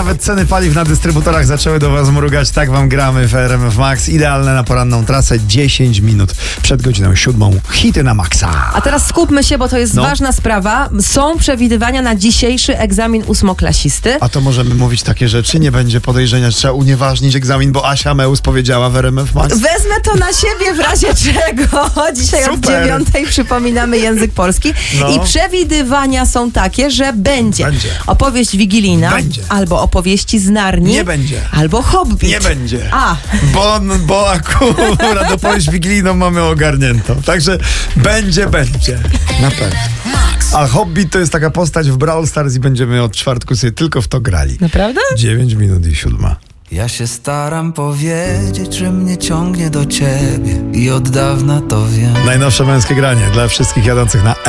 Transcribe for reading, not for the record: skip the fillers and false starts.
Nawet ceny paliw na dystrybutorach zaczęły do was mrugać. Tak wam gramy w RMF Max. Idealne na poranną trasę. 10 minut przed godziną 7. Hity na maksa. A teraz skupmy się, bo to jest ważna sprawa. Są przewidywania na dzisiejszy egzamin ósmoklasisty. A to możemy mówić takie rzeczy? Nie będzie podejrzenia, że trzeba unieważnić egzamin, bo Asia Meus powiedziała w RMF Max. Wezmę to na siebie w razie czego. Dzisiaj Super. od 9 przypominamy język polski. No. I przewidywania są takie, że będzie opowieść wigilijna, Będzie. albo opowieści z Narni. Nie będzie. Albo Hobbit. Nie będzie. A. Bo akurat opowieść wigilijną mamy ogarniętą. Także będzie. Na pewno. A Hobbit to jest taka postać w Brawl Stars i będziemy od czwartku sobie tylko w to grali. Naprawdę? 9 minut i 7. Ja się staram powiedzieć, że mnie ciągnie do ciebie i od dawna to wiem. Najnowsze męskie granie dla wszystkich jadących na